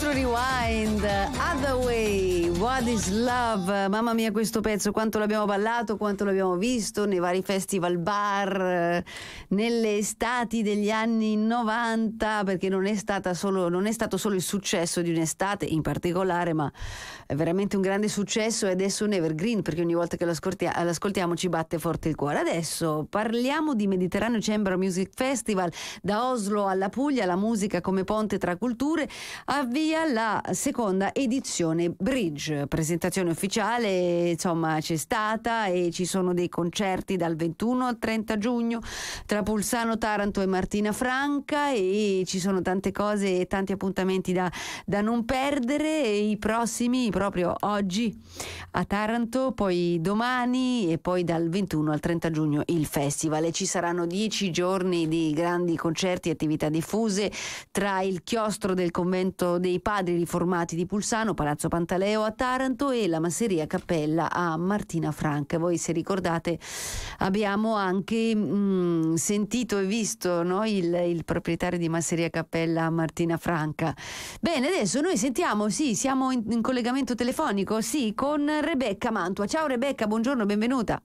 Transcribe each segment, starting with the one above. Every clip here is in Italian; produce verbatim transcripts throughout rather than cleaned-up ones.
Maestro Rewind, Other Way, What is Love. Mamma mia, questo pezzo quanto l'abbiamo ballato, quanto l'abbiamo visto nei vari festival bar, nelle estati degli anni novanta, perché non è stata solo non è stato solo il successo di un'estate in particolare, ma è veramente un grande successo e adesso un evergreen, perché ogni volta che lo ascoltia- l'ascoltiamo ci batte forte il cuore. Adesso parliamo di Mediterraneo Chamber Music Festival. Da Oslo alla Puglia, la musica come ponte tra culture, avvia la seconda edizione Bridge, presentazione ufficiale, insomma c'è stata e ci sono dei concerti dal ventuno al trenta giugno tra Pulsano, Taranto e Martina Franca, e ci sono tante cose e tanti appuntamenti da, da non perdere. E i prossimi proprio oggi a Taranto, poi domani e poi dal ventuno al trenta giugno il festival, e ci saranno dieci giorni di grandi concerti e attività diffuse tra il chiostro del convento dei padri riformati di Pulsano, Palazzo Pantaleo a Taranto, e la masseria Cappella a Martina Franca. Voi, se ricordate, abbiamo anche mh, sentito e visto, no, il, il proprietario di masseria Cappella a Martina Franca. Bene, adesso noi sentiamo, sì, siamo in, in collegamento telefonico, sì, con Rebecca Mantua. Ciao Rebecca, buongiorno, benvenuta.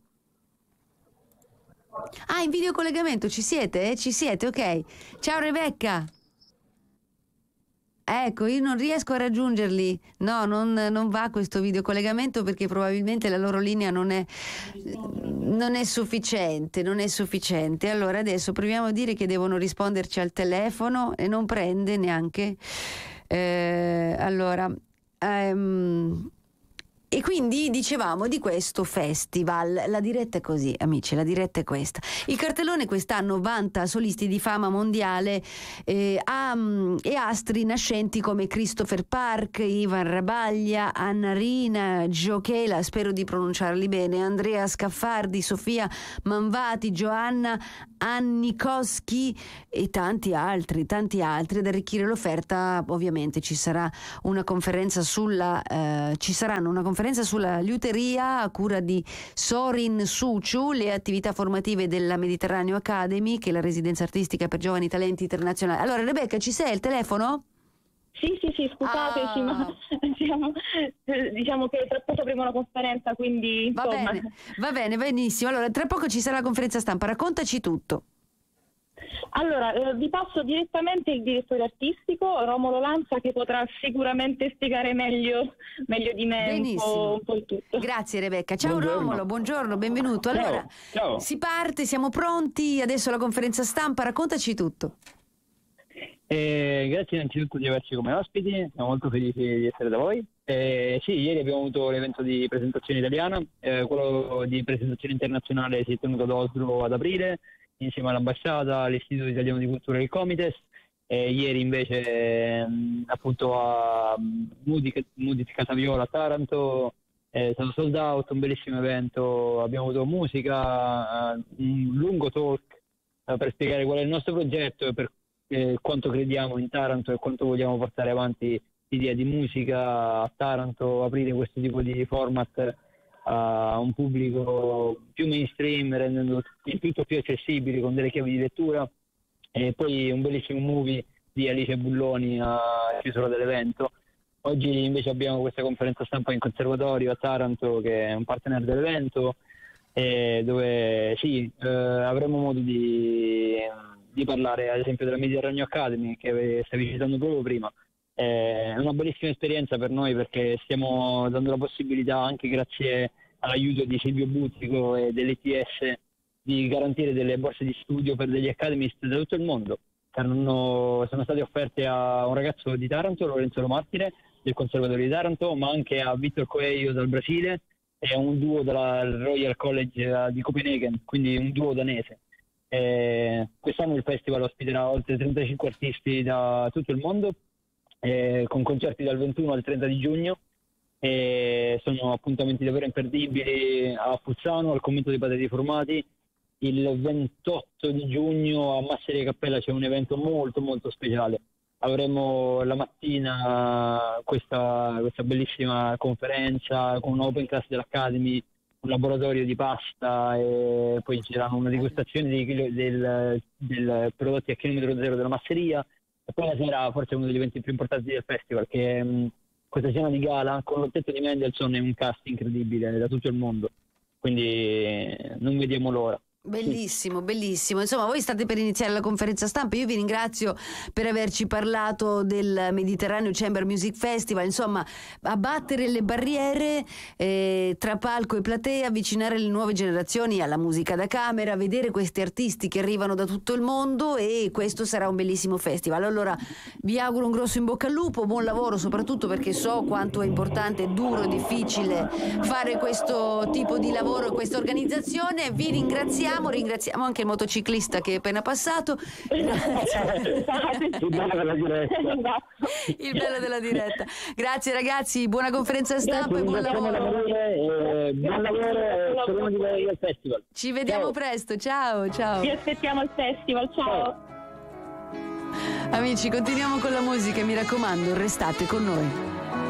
Ah, in videocollegamento ci siete? Ci siete, ok. Ciao Rebecca. Ecco, io non riesco a raggiungerli. No, non, non va questo videocollegamento perché probabilmente la loro linea non è, non è sufficiente, non è sufficiente. Allora adesso proviamo a dire che devono risponderci al telefono e non prende neanche. Eh, allora... Um, E quindi dicevamo di questo festival. La diretta è così, amici, la diretta è questa. Il cartellone quest'anno vanta solisti di fama mondiale eh, a, e astri nascenti come Christopher Park, Ivan Rabaglia, Anna Rina, Giochela, spero di pronunciarli bene, Andrea Scaffardi, Sofia Manvati, Joanna Annikowski e tanti altri, tanti altri. Ad arricchire l'offerta ovviamente ci sarà una conferenza sulla eh, ci saranno una conferenza sulla liuteria a cura di Sorin Suciu, le attività formative della Mediterraneo Academy, che è la residenza artistica per giovani talenti internazionali. Allora Rebecca, ci sei al telefono? Sì, sì, sì, scusateci, ah. ma diciamo, diciamo che tra poco avremo una conferenza, quindi va insomma. bene, va bene, benissimo. Allora tra poco ci sarà la conferenza stampa, raccontaci tutto. Allora, eh, vi passo direttamente il direttore artistico Romolo Lanza, che potrà sicuramente spiegare meglio, meglio di me un po', un po' il tutto. Grazie Rebecca. Ciao buongiorno. Romolo, buongiorno, benvenuto. Allora, ciao, ciao. Si parte, siamo pronti, adesso la conferenza stampa, raccontaci tutto. Eh, grazie innanzitutto di averci come ospiti, siamo molto felici di essere da voi. Eh, sì, ieri abbiamo avuto l'evento di presentazione italiana, eh, quello di presentazione internazionale si è tenuto ad Oslo ad aprile, insieme all'ambasciata, all'Istituto Italiano di Cultura e il Comites. E ieri invece eh, appunto a Moody's Casaviola a Taranto è stato sold out, un bellissimo evento, abbiamo avuto musica, uh, un lungo talk uh, per spiegare qual è il nostro progetto e per eh, quanto crediamo in Taranto e quanto vogliamo portare avanti l'idea di musica a Taranto, aprire questo tipo di format a un pubblico più mainstream, rendendo il tutto più accessibile con delle chiavi di lettura. E poi un bellissimo movie di Alice Bulloni a chiusura dell'evento. Oggi invece abbiamo questa conferenza stampa in conservatorio a Taranto, che è un partner dell'evento, eh, dove sì, eh, avremo modo di, di parlare ad esempio della Mediterraneo Academy che stavi citando proprio prima. È una bellissima esperienza per noi perché stiamo dando la possibilità, anche grazie all'aiuto di Silvio Buzzico e dell'E T S, di garantire delle borse di studio per degli academist da tutto il mondo. Sono, sono state offerte a un ragazzo di Taranto, Lorenzo Lo Martire, del Conservatorio di Taranto, ma anche a Victor Coelho dal Brasile e a un duo dalla Royal College di Copenaghen, quindi un duo danese. Eh, quest'anno il festival ospiterà oltre trentacinque artisti da tutto il mondo, Eh, con concerti dal ventuno al trenta di giugno, e sono appuntamenti davvero imperdibili a Puzzano, al convento dei padri riformati. Il ventotto di giugno a Masseria Cappella c'è un evento molto molto speciale. Avremo la mattina questa, questa bellissima conferenza con un open class dell'Academy, un laboratorio di pasta, e poi ci saranno una degustazione dei, del, del prodotti a chilometro zero della masseria. E poi la sera forse è uno degli eventi più importanti del festival, che mh, questa cena di gala con l'ottetto di Mendelssohn e un cast incredibile da tutto il mondo, quindi non vediamo l'ora. Bellissimo, bellissimo. Insomma, voi state per iniziare la conferenza stampa. Io vi ringrazio per averci parlato del Mediterraneo Chamber Music Festival. Insomma, abbattere le barriere eh, tra palco e platea, avvicinare le nuove generazioni alla musica da camera, vedere questi artisti che arrivano da tutto il mondo, e questo sarà un bellissimo festival. Allora, vi auguro un grosso in bocca al lupo, buon lavoro, soprattutto perché so quanto è importante, duro, difficile fare questo tipo di lavoro e questa organizzazione. Vi ringraziamo. Ringraziamo anche il motociclista che è appena passato. Il bello della diretta. Il bello della diretta. Grazie ragazzi, buona conferenza stampa e buon lavoro. E buon lavoro e speriamo di vedere al festival. Ci vediamo ciao. presto, ciao ciao. Vi aspettiamo al festival, ciao. ciao. Amici, continuiamo con la musica, mi raccomando, restate con noi.